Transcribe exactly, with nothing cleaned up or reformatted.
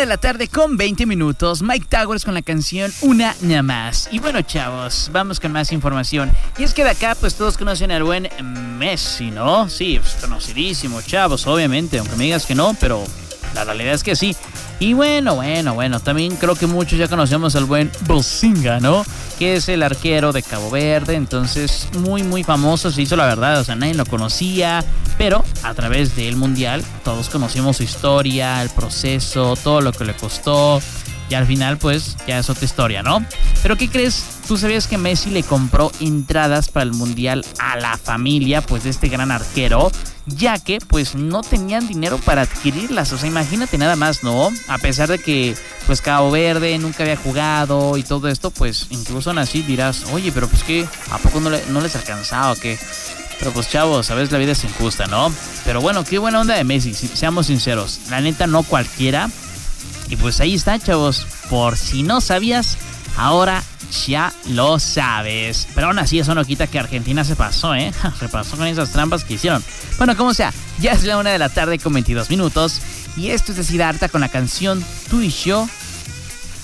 de la tarde con veinte minutos. Mike Towers con la canción Una Nada Más. Y bueno, chavos, vamos con más información. Y es que de acá, pues todos conocen al buen Messi, ¿no? Sí, pues conocidísimo, chavos, obviamente. Aunque me digas que no, pero la realidad es que sí. Y bueno, bueno, bueno, también creo que muchos ya conocemos al buen Bosinga, ¿no? Que es el arquero de Cabo Verde, entonces muy, muy famoso, se hizo la verdad, o sea, nadie lo conocía, pero a través del Mundial todos conocimos su historia, el proceso, todo lo que le costó, y al final pues ya es otra historia, ¿no? Pero ¿qué crees? ¿Tú sabías que Messi le compró entradas para el Mundial a la familia, pues, de este gran arquero? Ya que pues no tenían dinero para adquirirlas, o sea, imagínate nada más, ¿no? A pesar de que pues Cabo Verde nunca había jugado y todo esto, pues incluso aún así dirás, oye, pero pues qué, ¿a poco no, le, no les alcanzaba o qué? Pero pues chavos, a veces la vida es injusta, ¿no? Pero bueno, qué buena onda de Messi, si, seamos sinceros, la neta no cualquiera. Y pues ahí está, chavos, por si no sabías, ahora ya lo sabes. Pero aún así eso no quita que Argentina se pasó, ¿eh? Se pasó con esas trampas que hicieron. Bueno, como sea, ya es la una de la tarde con veintidós minutos. Y esto es de Siddhartha con la canción Tú y Yo